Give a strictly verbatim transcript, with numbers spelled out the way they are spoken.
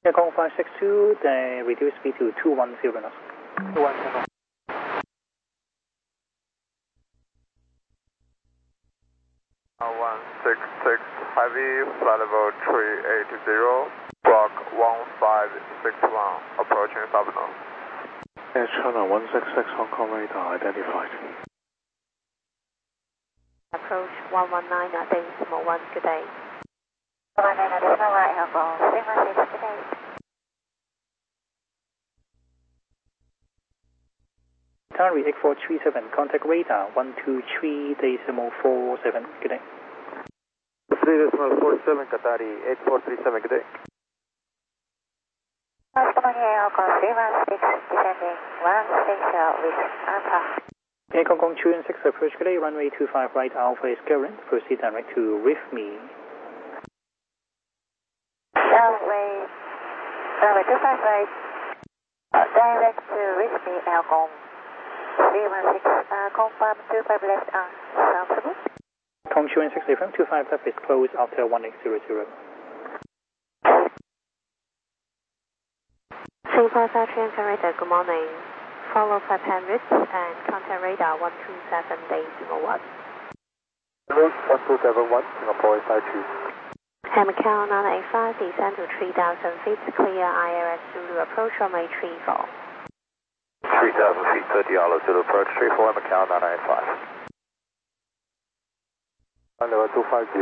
Aircon five six two, then reduce speed to two one zero knots. two one zero. one six six, heavy, flight level three eight zero, block one five six one, approaching Sabino. Air China one six six, Hong Kong radar identified. Approach one one nine, decimal one, good day. one one nine, decimal one, Hong Kong, three one six, good day. Qatari eight four three seven, contact radar one two three decimal four seven, good day. three decimal four seven, Qatari eight four three seven, good day. Customer here, Hong Kong, three one six, descending one six zero with Alpha. Air Hong Kong two six, approach good day, runway two five right, Alpha is current, proceed direct to R I F M E. Runway, runway two five right, uh, direct to R I F M E, Hong Kong. three one six, uh, confirm two five left on South. Kong two six, affirm two five left is closed after one eight zero zero. Singapore South Transfer Radar, good morning. Follow five hundred and contact radar one two seven, decimal one. one two seven one, Singapore five two. Macau nine eight five, descend to three thousand feet, clear I R S Zulu, approach runway three four. three thousand feet, thirty dollars to approach three four, Macau nine eight five. Level two five zero.